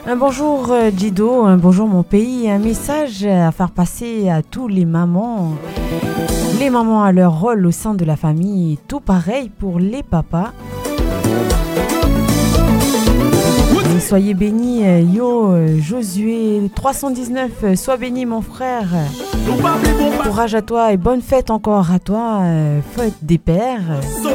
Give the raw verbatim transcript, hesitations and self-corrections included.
Un bonjour euh, Dido, un bonjour mon pays, un message à faire passer à tous les mamans. Les mamans à leur rôle au sein de la famille, tout pareil pour les papas. Et soyez bénis, euh, yo euh, Josué trois cent dix-neuf, euh, sois béni mon frère. Courage à toi et bonne fête encore à toi, euh, fête des pères.